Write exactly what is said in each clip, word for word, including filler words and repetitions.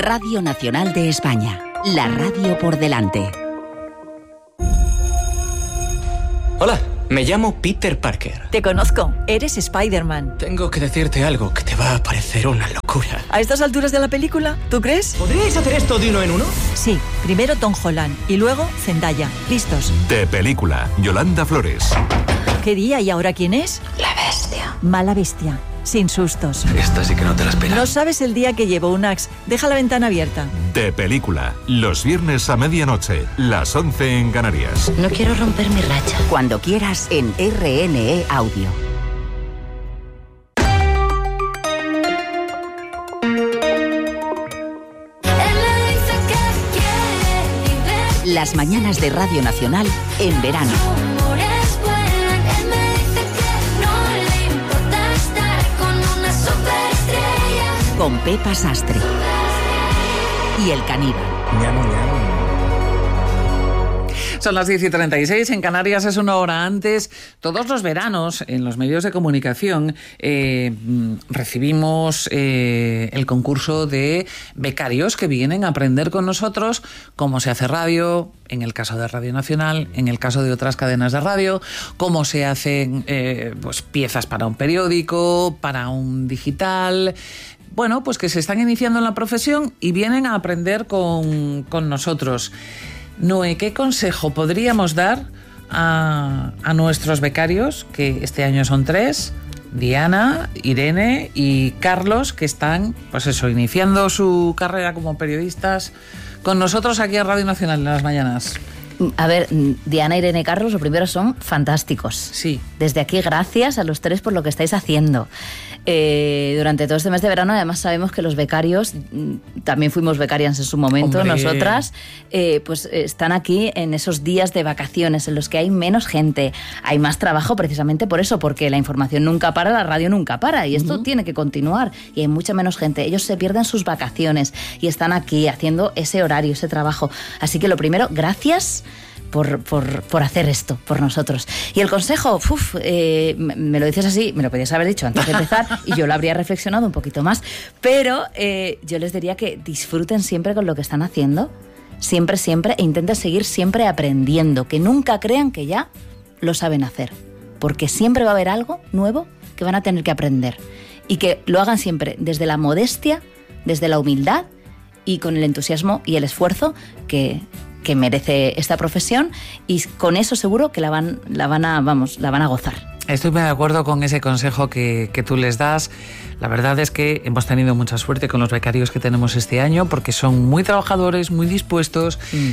Radio Nacional de España, la radio por delante. Hola, me llamo Peter Parker. Te conozco, eres Spider-Man. Tengo que decirte algo que te va a parecer una locura. ¿A estas alturas de la película? ¿Tú crees? ¿Podríais hacer esto de uno en uno? Sí, primero Tom Holland y luego Zendaya. ¿Listos? De película, Yolanda Flores. ¿Qué día y ahora quién es? La bestia. Mala bestia, sin sustos. Esta sí que no te la esperas. No sabes el día que llevo un Axe. Deja la ventana abierta. De película, los viernes a medianoche, las once en Canarias. No quiero romper mi racha. Cuando quieras en R N E Audio. Las mañanas de Radio Nacional en verano. Con Pepa Sastre y el caníbal. Ñam, ñam. Son las diez y treinta y seis, en Canarias es una hora antes. Todos los veranos, en los medios de comunicación, eh, recibimos eh, el concurso de becarios que vienen a aprender con nosotros cómo se hace radio, en el caso de Radio Nacional, en el caso de otras cadenas de radio, cómo se hacen eh, pues, piezas para un periódico, para un digital. Bueno, pues que se están iniciando en la profesión y vienen a aprender con, con nosotros. Noé, ¿qué consejo podríamos dar a, a nuestros becarios, que este año son tres, Diana, Irene y Carlos, que están, pues eso, iniciando su carrera como periodistas con nosotros aquí en Radio Nacional en las mañanas? A ver, Diana, Irene y Carlos, lo primero son fantásticos. Sí. Desde aquí, gracias a los tres por lo que estáis haciendo. Eh, durante todo este mes de verano, además, sabemos que los becarios, también fuimos becarias en su momento, Hombre. nosotras, eh, pues están aquí en esos días de vacaciones en los que hay menos gente, hay más trabajo precisamente por eso, porque la información nunca para, la radio nunca para, y esto uh-huh. tiene que continuar, y hay mucha menos gente. Ellos se pierden sus vacaciones y están aquí haciendo ese horario, ese trabajo. Así que lo primero, gracias Por, por, por hacer esto, por nosotros. Y el consejo, uf, eh, me lo dices así, me lo podías haber dicho antes de empezar y yo lo habría reflexionado un poquito más, pero eh, yo les diría que disfruten siempre con lo que están haciendo, siempre, siempre, e intenten seguir siempre aprendiendo, que nunca crean que ya lo saben hacer, porque siempre va a haber algo nuevo que van a tener que aprender, y que lo hagan siempre desde la modestia, desde la humildad y con el entusiasmo y el esfuerzo que... que merece esta profesión, y con eso seguro que la van, la van a, vamos, la van a gozar. Estoy muy de acuerdo con ese consejo que, que tú les das. La verdad es que hemos tenido mucha suerte con los becarios que tenemos este año, porque son muy trabajadores, muy dispuestos mm.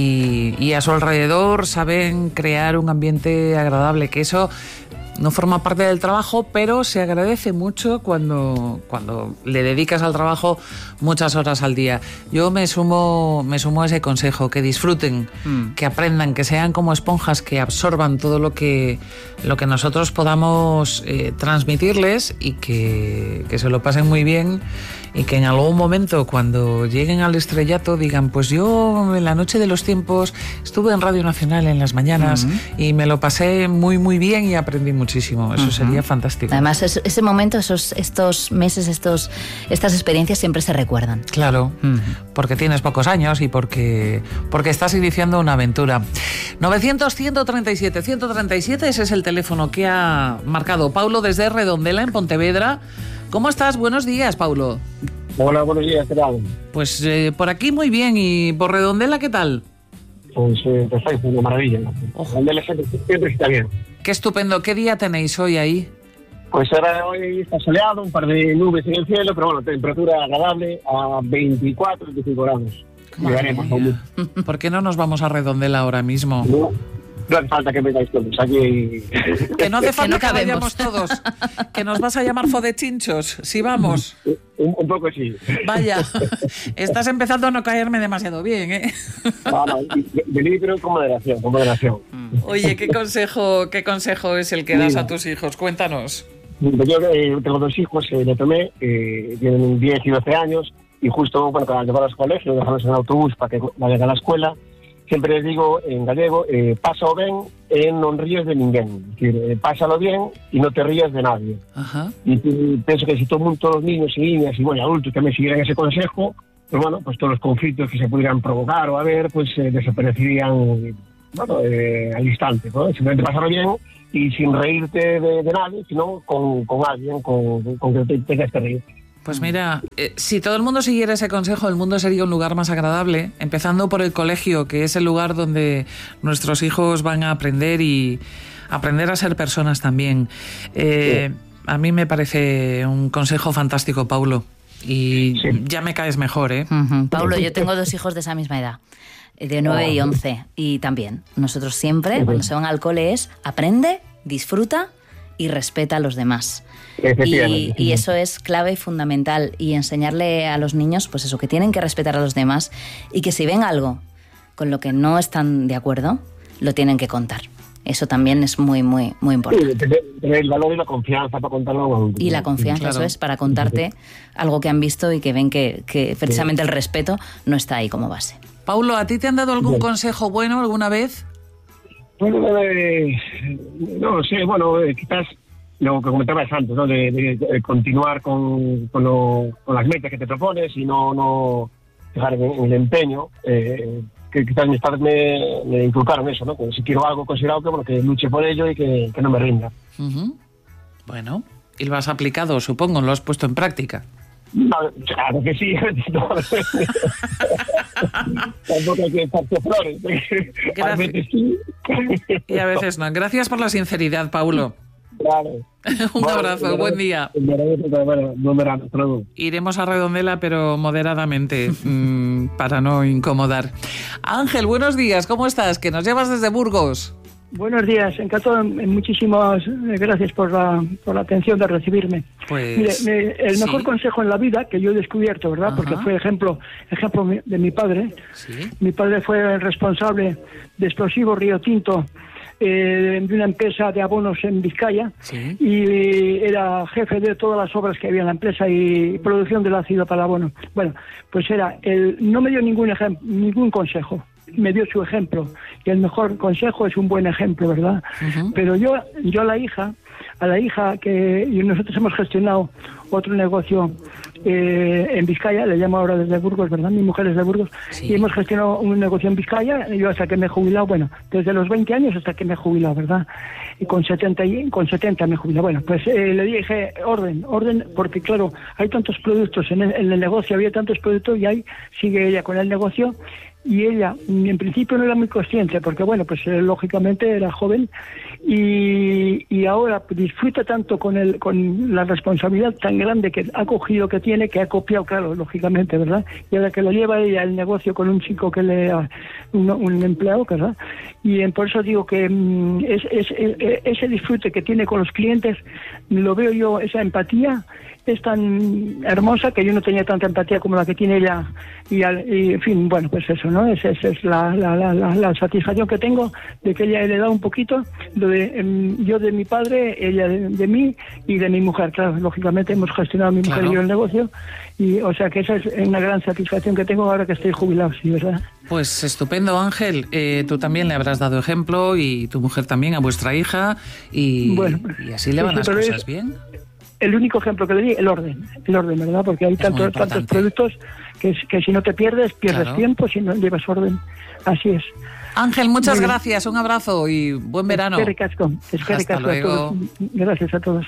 y, y a su alrededor saben crear un ambiente agradable, que eso no forma parte del trabajo, pero se agradece mucho cuando, cuando le dedicas al trabajo muchas horas al día. Yo me sumo, me sumo a ese consejo, que disfruten, mm. que aprendan, que sean como esponjas, que absorban todo lo que, lo que nosotros podamos eh, transmitirles, y que, que se lo pasen muy bien, y que en algún momento, cuando lleguen al estrellato, digan, pues yo en la noche de los tiempos estuve en Radio Nacional en las mañanas uh-huh. y me lo pasé muy muy bien y aprendí muchísimo. Eso uh-huh. sería fantástico. Además, es, ese momento, esos, estos meses, estos, estas experiencias siempre se recuerdan. Claro, uh-huh. porque tienes pocos años y porque, porque estás iniciando una aventura. novecientos, ciento treinta y siete, ciento treinta y siete, ese es el teléfono que ha marcado Paulo desde Redondela, en Pontevedra. ¿Cómo estás? Buenos días, Paulo. Hola, buenos días, ¿qué tal? Pues eh, por aquí muy bien. ¿Y por Redondela qué tal? Pues eh, perfecto, una maravilla. Redondela siempre, siempre está bien. Qué estupendo. ¿Qué día tenéis hoy ahí? Pues ahora hoy está soleado, un par de nubes en el cielo, pero bueno, temperatura agradable a veinticuatro, veinticinco grados. Llegaremos. ¿Por qué no nos vamos a Redondela ahora mismo? No. No hace falta que vengáis todos aquí. Que no hace falta que, no que vayamos todos. Que nos vas a llamar fodechinchos. Si vamos. Un, un poco sí. Vaya, estás empezando a no caerme demasiado bien, ¿eh? No, no, venid pero con moderación, con moderación. Oye, ¿qué consejo, qué consejo es el que das a tus hijos? Cuéntanos. Yo eh, tengo dos hijos, eh, le tomé, eh, tienen diez y doce años, y justo, bueno, para llevarlos al colegio, dejarlos en el autobús para que vayan a la escuela. Siempre les digo en gallego, eh, pásalo ben e non ríes de ninguén. Es decir, eh, pásalo bien y no te rías de nadie. Ajá. Y pienso que si todo el mundo, todos los niños y niñas y bueno, adultos también siguieran ese consejo, pues bueno, pues todos los conflictos que se pudieran provocar o haber, pues eh, desaparecerían, bueno, eh, al instante, ¿no? Simplemente pasarlo bien y sin reírte de, de nadie, sino con, con alguien con, con que te tengas que reír. Pues mira, eh, si todo el mundo siguiera ese consejo, el mundo sería un lugar más agradable, empezando por el colegio, que es el lugar donde nuestros hijos van a aprender y aprender a ser personas también. Eh, sí. A mí me parece un consejo fantástico, Paulo, y sí. ya me caes mejor, ¿eh? Uh-huh. Paulo, yo tengo dos hijos de esa misma edad, de nueve y once, y también nosotros siempre, uh-huh. cuando se van al cole, es aprende, disfruta y respeta a los demás. Y, y eso es clave y fundamental, y enseñarle a los niños, pues eso, que tienen que respetar a los demás y que si ven algo con lo que no están de acuerdo, lo tienen que contar. Eso también es muy, muy, muy importante. Sí, tener el valor y la confianza para contarlo. Y la confianza, claro. Eso es, para contarte algo que han visto y que ven que, que precisamente el respeto no está ahí como base. Paulo, ¿a ti te han dado algún bueno. consejo bueno alguna vez? Bueno, eh, no sé, bueno, eh, quizás lo que comentabas antes, ¿no? De, de, de continuar con, con, lo, con las metas que te propones y no, no dejar en, en el empeño. Eh, que quizás mis padres me, me inculcaron eso, ¿no? Que si quiero algo considerado, que, bueno, que luche por ello y que, que no me rinda. Uh-huh. Bueno, y lo has aplicado, supongo, lo has puesto en práctica. No, claro que sí. Tampoco hay que echarse flores. Gracias. A veces sí. Y a veces no. Gracias por la sinceridad, Paulo. Claro. Un bueno, abrazo, verano, buen día. Buen verano, verano, Iremos a Redondela, pero moderadamente, mmm, para no incomodar. Ángel, buenos días, ¿cómo estás? Que nos llevas desde Burgos. Buenos días, encantado, muchísimas gracias por la, por la atención de recibirme. Pues, Mire, me, el mejor sí. consejo en la vida que yo he descubierto, ¿verdad? Ajá. Porque fue ejemplo ejemplo de mi padre. ¿Sí? Mi padre fue el responsable de Explosivos Río Tinto, eh, de una empresa de abonos en Vizcaya, ¿sí? Y era jefe de todas las obras que había en la empresa y producción del ácido para abono. Bueno, pues era el, no me dio ningún ejemplo, ningún consejo. Me dio su ejemplo, y el mejor consejo es un buen ejemplo, ¿verdad? Uh-huh. Pero yo, yo a la hija, a la hija que y nosotros hemos gestionado otro negocio eh, en Vizcaya, le llamo ahora desde Burgos, ¿verdad? Mi mujer es de Burgos, sí. Y hemos gestionado un negocio en Vizcaya, yo hasta que me he jubilado, bueno, desde los veinte años hasta que me he jubilado, ¿verdad? Y con setenta, y, con setenta me he jubilado. Bueno, pues eh, le dije, orden, orden, porque claro, hay tantos productos en el, en el negocio, había tantos productos y ahí sigue ella con el negocio. Y ella, en principio, no era muy consciente, porque, bueno, pues eh, lógicamente era joven y, y ahora pues, disfruta tanto con el con la responsabilidad tan grande que ha cogido, que tiene, que ha copiado, claro, lógicamente, ¿verdad? Y ahora que lo lleva ella el negocio con un chico que le un, un empleado, ¿verdad? Y eh, por eso digo que mm, es, es, es, ese disfrute que tiene con los clientes, lo veo yo, esa empatía es tan hermosa que yo no tenía tanta empatía como la que tiene ella y, al, y en fin, bueno, pues eso, ¿no? Esa es, es la, la, la, la satisfacción que tengo de que ella le da un poquito, lo de, eh, yo de mi padre, ella de, de mí y de mi mujer, claro, lógicamente hemos gestionado mi mujer claro. y yo el negocio, y o sea que esa es una gran satisfacción que tengo ahora que estoy jubilado, sí, ¿verdad? Pues estupendo, Ángel, eh, tú también le habrás dado ejemplo y tu mujer también a vuestra hija y, bueno, y así le van las cosas es... bien. El único ejemplo que le di, el orden, el orden, ¿verdad? Porque hay tantos, tantos productos que, que si no te pierdes, pierdes claro. tiempo, si no llevas orden. Así es. Ángel, muchas Muy gracias, bien. Un abrazo y buen verano. Espere casco, espere casco a todos. Gracias a todos.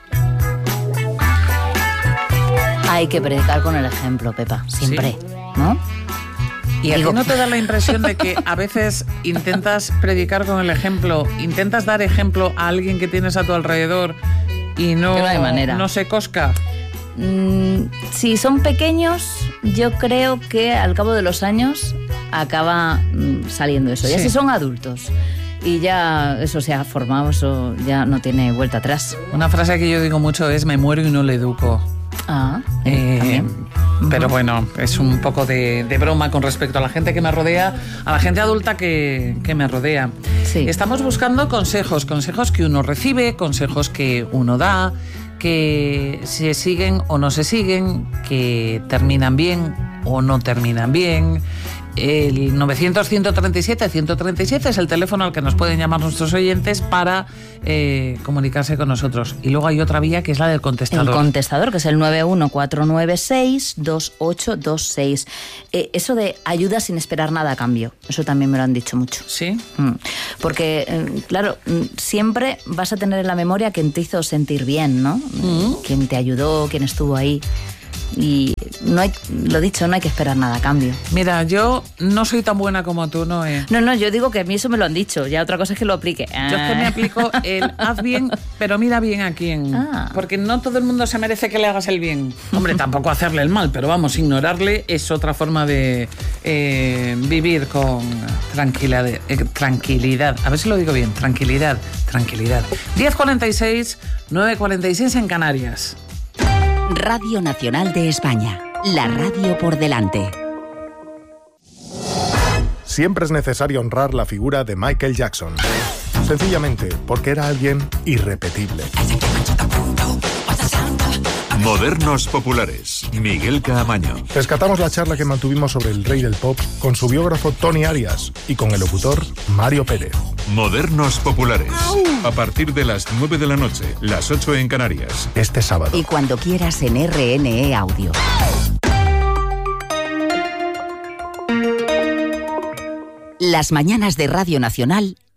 Hay que predicar con el ejemplo, Pepa, siempre, ¿sí? ¿No? ¿Y a ti no te da la impresión de que a veces intentas predicar con el ejemplo, intentas dar ejemplo a alguien que tienes a tu alrededor y no, no hay manera, no se cosca? Mm, si son pequeños, yo creo que al cabo de los años acaba mm, saliendo eso. Sí. Ya si son adultos y ya eso se ha formado, eso ya no tiene vuelta atrás. Una frase que yo digo mucho es: me muero y no le educo. Ah, eh, pero bueno, es un poco de, de broma con respecto a la gente que me rodea, a la gente adulta que, que me rodea. Sí. Estamos buscando consejos, consejos que uno recibe, consejos que uno da, que se siguen o no se siguen, que terminan bien o no terminan bien. El novecientos, ciento treinta y siete, ciento treinta y siete es el teléfono al que nos pueden llamar nuestros oyentes para eh, comunicarse con nosotros. Y luego hay otra vía que es la del contestador. El contestador, que es el nueve uno cuatro nueve seis dos ocho dos seis. Eh, eso de ayuda sin esperar nada a cambio, eso también me lo han dicho mucho. ¿Sí? Mm. Porque, eh, claro, siempre vas a tener en la memoria quien te hizo sentir bien, ¿no? Mm. Quien te ayudó, quien estuvo ahí. Y no hay, lo dicho, no hay que esperar nada a cambio. Mira, yo no soy tan buena como tú, Noé. No, no, yo digo que a mí eso me lo han dicho. Ya otra cosa es que lo aplique. Yo es que me aplico el haz bien, pero mira bien a quién. Ah. Porque no todo el mundo se merece que le hagas el bien. Hombre, tampoco hacerle el mal, pero vamos, ignorarle es otra forma de eh, vivir con tranquilidad, eh, tranquilidad. A ver si lo digo bien. Tranquilidad, tranquilidad. diez cuarenta y seis, nueve cuarenta y seis en Canarias. Radio Nacional de España, la radio por delante. Siempre es necesario honrar la figura de Michael Jackson. Sencillamente porque era alguien irrepetible. Modernos populares. Miguel Caamaño. Rescatamos la charla que mantuvimos sobre el rey del pop con su biógrafo Tony Arias y con el locutor Mario Pérez. Modernos populares. A partir de las nueve de la noche, las ocho en Canarias. Este sábado. Y cuando quieras en R N E Audio. Las mañanas de Radio Nacional